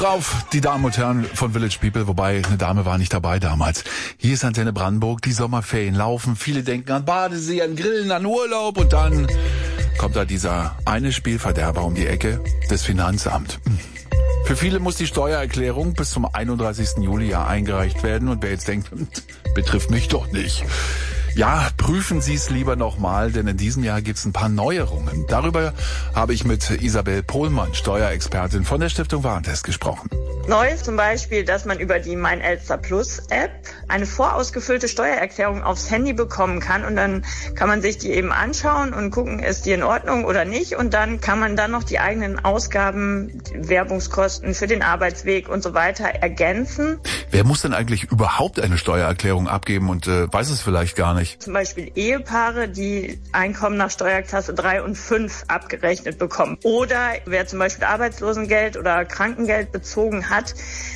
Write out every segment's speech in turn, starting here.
Drauf, die Damen und Herren von Village People, wobei eine Dame war nicht dabei damals. Hier ist Antenne Brandenburg, die Sommerferien laufen, viele denken an Badesee, an Grillen, an Urlaub und dann kommt da dieser eine Spielverderber um die Ecke, das Finanzamt. Für viele muss die Steuererklärung bis zum 31. Juli ja eingereicht werden und wer jetzt denkt, betrifft mich doch nicht. Ja, prüfen Sie es lieber nochmal, denn in diesem Jahr gibt's ein paar Neuerungen. Darüber habe ich mit Isabel Pohlmann, Steuerexpertin von der Stiftung Warentest, gesprochen. Neu ist zum Beispiel, dass man über die Mein Elster Plus App eine vorausgefüllte Steuererklärung aufs Handy bekommen kann und dann kann man sich die eben anschauen und gucken, ist die in Ordnung oder nicht und dann kann man dann noch die eigenen Ausgaben, die Werbungskosten für den Arbeitsweg und so weiter ergänzen. Wer muss denn eigentlich überhaupt eine Steuererklärung abgeben und weiß es vielleicht gar nicht? Zum Beispiel Ehepaare, die Einkommen nach Steuerklasse 3 und 5 abgerechnet bekommen. Oder wer zum Beispiel Arbeitslosengeld oder Krankengeld bezogen hat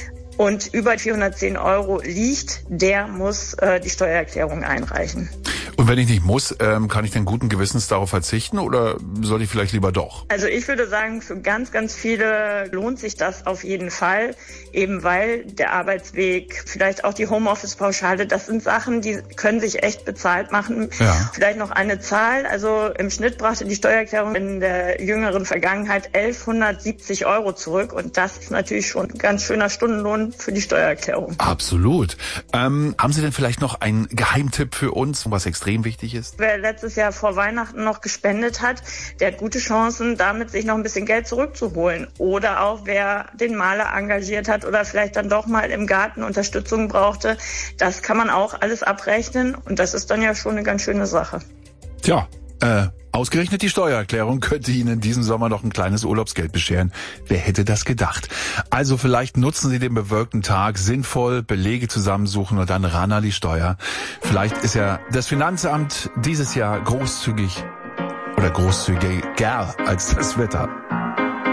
und über 410 € liegt, der muss die Steuererklärung einreichen. Und wenn ich nicht muss, kann ich denn guten Gewissens darauf verzichten oder soll ich vielleicht lieber doch? Also ich würde sagen, für ganz, ganz viele lohnt sich das auf jeden Fall, eben weil der Arbeitsweg, vielleicht auch die Homeoffice-Pauschale, das sind Sachen, die können sich echt bezahlt machen. Ja. Vielleicht noch eine Zahl, also im Schnitt brachte die Steuererklärung in der jüngeren Vergangenheit 1170 € zurück und das ist natürlich schon ein ganz schöner Stundenlohn für die Steuererklärung. Absolut. Haben Sie denn vielleicht noch einen Geheimtipp für uns, was extrem wichtig ist? Wer letztes Jahr vor Weihnachten noch gespendet hat, der hat gute Chancen, damit sich noch ein bisschen Geld zurückzuholen. Oder auch wer den Maler engagiert hat oder vielleicht dann doch mal im Garten Unterstützung brauchte, das kann man auch alles abrechnen und das ist dann ja schon eine ganz schöne Sache. Tja, ausgerechnet die Steuererklärung könnte Ihnen in diesem Sommer noch ein kleines Urlaubsgeld bescheren. Wer hätte das gedacht? Also vielleicht nutzen Sie den bewölkten Tag sinnvoll, Belege zusammensuchen und dann ran an die Steuer. Vielleicht ist ja das Finanzamt dieses Jahr großzügiger als das Wetter.